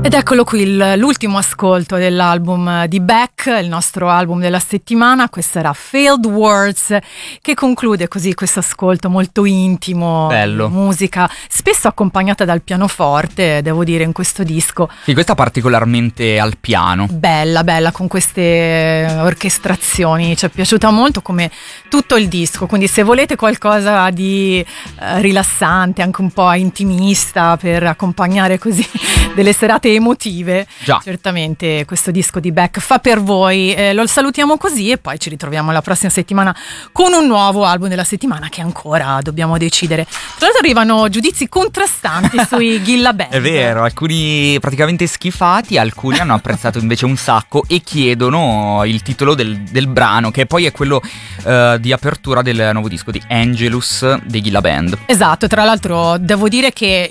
Ed eccolo qui l'ultimo ascolto dell'album di Beck, il nostro album della settimana. Questo era Failed Words, che conclude così questo ascolto molto intimo. Bello. Musica spesso accompagnata dal pianoforte, devo dire, in questo disco. Sì, questa particolarmente al piano. Bella, bella, con queste orchestrazioni. Ci è piaciuta molto come tutto il disco, quindi se volete qualcosa di rilassante, anche un po' intimista, per accompagnare così delle serate emotive, già, certamente questo disco di Beck fa per voi. Lo salutiamo così e poi ci ritroviamo la prossima settimana con un nuovo album della settimana che ancora dobbiamo decidere. Tra l'altro arrivano giudizi contrastanti sui Gilla Band. È vero, alcuni praticamente schifati, alcuni hanno apprezzato invece un sacco e chiedono il titolo del brano, che poi è quello di apertura del nuovo disco di Angelus dei Gilla Band. Esatto, tra l'altro devo dire che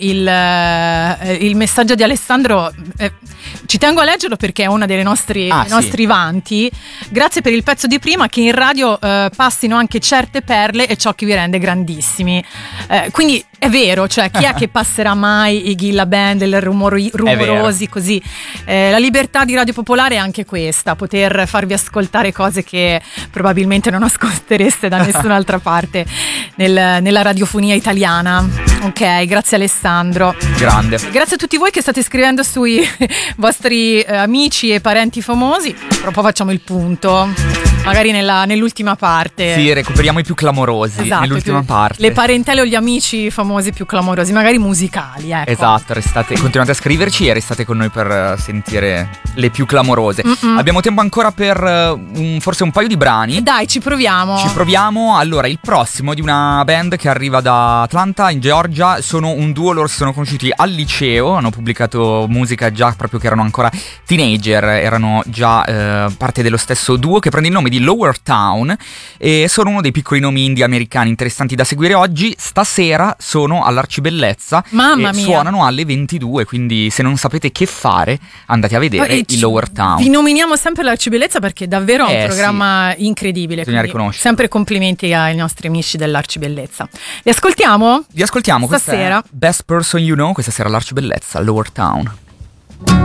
il messaggio di Alessandro ci tengo a leggerlo perché è una dei nostri vanti. Grazie per il pezzo di prima, che in radio passino anche certe perle e ciò che vi rende grandissimi. Quindi è vero, cioè chi è che passerà mai i Gilla Band, le rumorosi così? La libertà di Radio Popolare è anche questa, poter farvi ascoltare cose che probabilmente non ascoltereste da nessun'altra parte nella radiofonia italiana. Ok, grazie Alessandro. Grande. Grazie a tutti voi che state scrivendo sui vostri amici e parenti famosi. Però poi facciamo il punto, magari nell'ultima parte. Sì, recuperiamo i più clamorosi, esatto, nell'ultima parte. Le parentele o gli amici famosi più clamorosi, magari musicali, ecco. Esatto, continuate a scriverci e restate con noi per sentire le più clamorose. Abbiamo tempo ancora per forse un paio di brani. Dai, ci proviamo. Allora, il prossimo è di una band che arriva da Atlanta, in Georgia. Sono un duo, loro si sono conosciuti al liceo, hanno pubblicato musica già proprio che erano ancora teenager, erano già parte dello stesso duo che prende il nome di Lower Town e sono uno dei piccoli nomi indie americani interessanti da seguire oggi. Stasera sono all'Arcibellezza. Mamma mia. Suonano alle 22, quindi se non sapete che fare andate a vedere il Lower Town. Vi nominiamo sempre l'Arcibellezza perché davvero è un programma incredibile. Bisogna riconoscere. Sempre complimenti ai nostri amici dell'Arcibellezza. Li ascoltiamo? Li ascoltiamo stasera. Best Person You Know, questa sera all'Arcibellezza, Lower Town.